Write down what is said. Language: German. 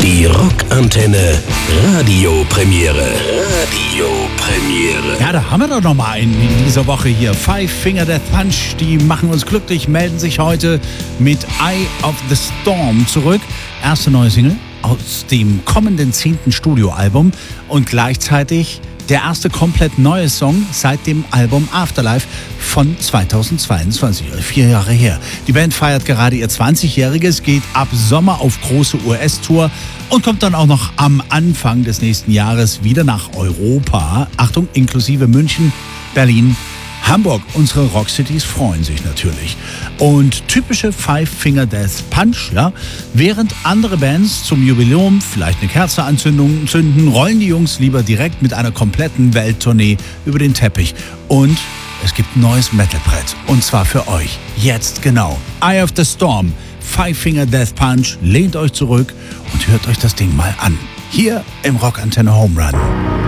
Die Rockantenne Radiopremiere. Ja, da haben wir doch nochmal einen in dieser Woche hier. Five Finger Death Punch, die machen uns glücklich, melden sich heute mit Eye of the Storm zurück. Erste neue Single aus dem kommenden 10. Studioalbum und gleichzeitig der erste komplett neue Song seit dem Album Afterlife von 2022, 4 Jahre her. Die Band feiert gerade ihr 20-Jähriges, geht ab Sommer auf große US-Tour und kommt dann auch noch am Anfang des nächsten Jahres wieder nach Europa. Achtung, inklusive München, Berlin, Hamburg. Unsere Rockcities freuen sich natürlich. Und typische Five Finger Death Punch, ja. Während andere Bands zum Jubiläum vielleicht eine Kerze zünden, rollen die Jungs lieber direkt mit einer kompletten Welttournee über den Teppich. Und es gibt ein neues Metalbrett. Und zwar für euch. Jetzt genau. Eye of the Storm. Five Finger Death Punch. Lehnt euch zurück und hört euch das Ding mal an. Hier im Rockantenne Home Run.